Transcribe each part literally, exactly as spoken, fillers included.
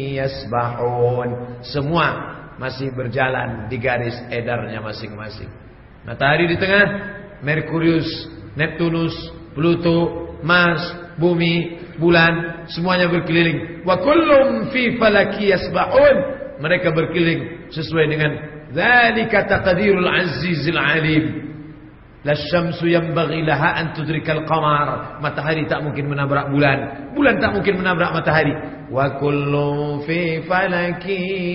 yasbahun. Semua masih berjalan di garis edarnya masing-masing. Matahari di tengah, Merkurius, Neptunus, Pluto, Mars, bumi, bulan, semuanya berkeliling. Wa kullum fi falaki yasbahun. Mereka berkeliling sesuai dengan dzalika taqdirul azizil alim. La syamsu yanbaghi laha an tudrikal qamar. Matahari tak mungkin menabrak bulan, bulan tak mungkin menabrak matahari. Wa kullum fi falaki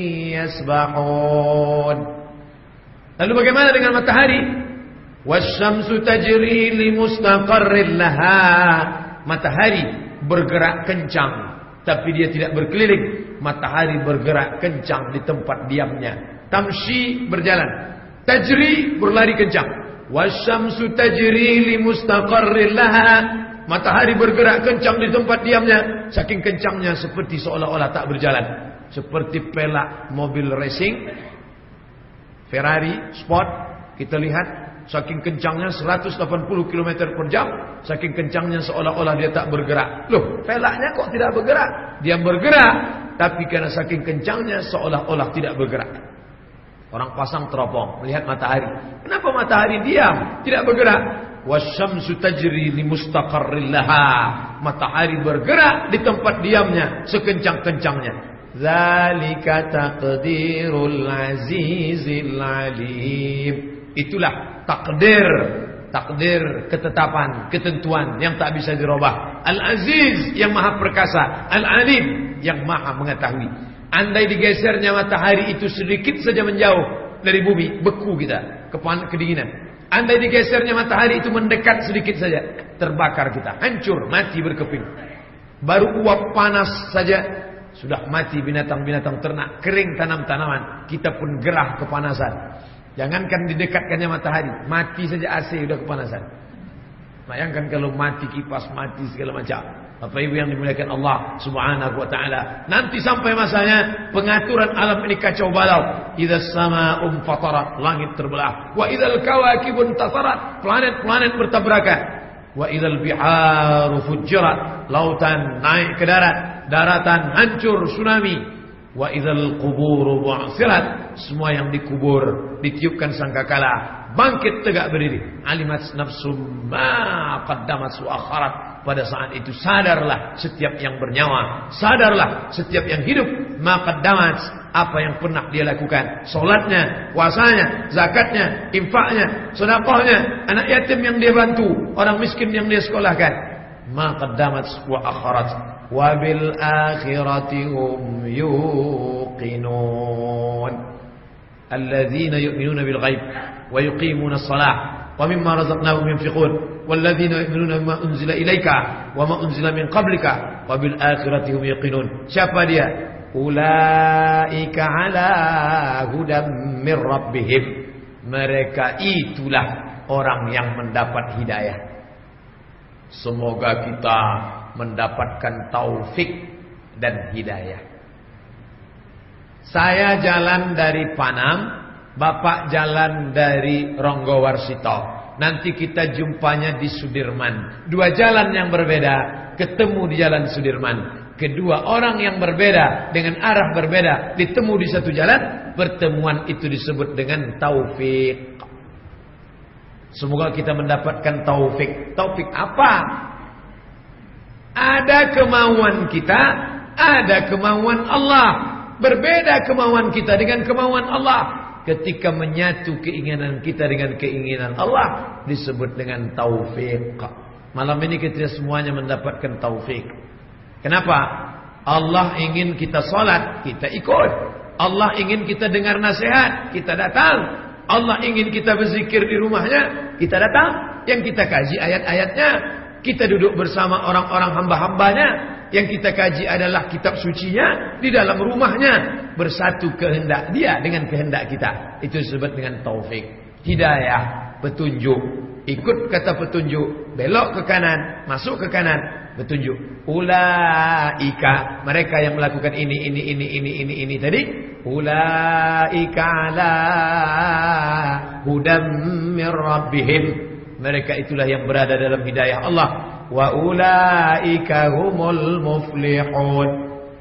yasbahun. Lalu bagaimana dengan matahari? Wasyamsu tajri li mustaqarrin laha. Matahari bergerak kencang, tapi dia tidak berkeliling. Matahari bergerak kencang di tempat diamnya. Tamshi berjalan, tajri berlari kencang. Wasyamsu tajri li mustaqarrin laha. Matahari bergerak kencang di tempat diamnya. Saking kencangnya seperti seolah-olah tak berjalan. Seperti pelak mobil racing Ferrari Sport, kita lihat saking kencangnya seratus delapan puluh kilometer per jam. Saking kencangnya seolah-olah dia tak bergerak. Loh, pelaknya kok tidak bergerak? Dia bergerak, tapi karena saking kencangnya seolah-olah tidak bergerak. Orang pasang teropong melihat matahari. Kenapa matahari diam, tidak bergerak? Wasyamsu tajri li mustaqarrin laha. Matahari bergerak di tempat diamnya sekencang-kencangnya. Dzalika taqdirul azizil alim. Itulah takdir, takdir, ketetapan, ketentuan yang tak bisa dirubah. Al-Aziz yang maha perkasa, Al-Alim yang maha mengetahui. Andai digesernya matahari itu sedikit saja menjauh dari bumi, beku kita, kedinginan. Andai digesernya matahari itu mendekat sedikit saja, terbakar kita, hancur, mati berkeping. Baru uap panas saja sudah mati binatang-binatang ternak, kering tanam-tanaman, kita pun gerah kepanasan. Jangankan didekatkannya matahari, mati saja A C sudah kepanasan. Bayangkan kalau mati kipas, mati segala macam. Bapak Ibu yang dimuliakan Allah Subhanahu wa taala, nanti sampai masanya pengaturan alam ini kacau balau. Idzas samaa'u fatarat, langit terbelah. Wa idzal kawakibun tasarat, planet-planet bertabrakan. Wa idzal biharu fujirat, lautan naik ke darat, daratan hancur, tsunami. Wa idzal quburu bu'sirat, semua yang dikubur ditiupkan sangkakala, bangkit tegak berdiri. Alimat nafsum ma qaddamat wa akharat. Pada saat itu sadarlah setiap yang bernyawa, sadarlah setiap yang hidup, ma qaddamat, apa yang pernah dia lakukan, salatnya, puasanya, zakatnya, infaknya, sedekahnya, anak yatim yang dia bantu, orang miskin yang dia sekolahkan. Ma qaddamat wa akharat. Wa bil akhirati hum yuqinun. Alladzina yu'minuna bil ghaib wa yuqimuna as-salah wa mimma razaqnahum yunfiqun. Walladzina yu'minuna bima unzila ilaika wa ma unzila min qablika wa bil akhirati hum yuqinun. Siapa dia? Ulaika ala hudam min rabbihim. Mereka itulah orang yang mendapat hidayah. Semoga kita mendapatkan taufik dan hidayah. Saya jalan dari Panam, Bapak jalan dari Ronggowarsito. Nanti kita jumpanya di Sudirman. Dua jalan yang berbeda ketemu di jalan Sudirman. Kedua orang yang berbeda dengan arah berbeda ditemu di satu jalan. Pertemuan itu disebut dengan taufik. Semoga kita mendapatkan taufik. Taufik apa? Ada kemauan kita, ada kemauan Allah. Berbeda kemauan kita dengan kemauan Allah. Ketika menyatu keinginan kita dengan keinginan Allah, disebut dengan taufik. Malam ini kita semuanya mendapatkan taufik. Kenapa? Allah ingin kita salat, kita ikut. Allah ingin kita dengar nasihat, kita datang. Allah ingin kita berzikir di rumahnya, kita datang. Yang kita kaji ayat-ayatnya, kita duduk bersama orang-orang hamba-hambanya. Yang kita kaji adalah kitab sucinya di dalam rumahnya. Bersatu kehendak dia dengan kehendak kita. Itu disebut dengan taufik. Hidayah, petunjuk. Ikut kata petunjuk, belok ke kanan, masuk ke kanan, petunjuk. Ulaika, mereka yang melakukan ini, ini, ini, ini, ini, ini tadi. Ulaika ala hudam min rabbihim. Mereka itulah yang berada dalam hidayah Allah. Wa ulaika humul muflihun.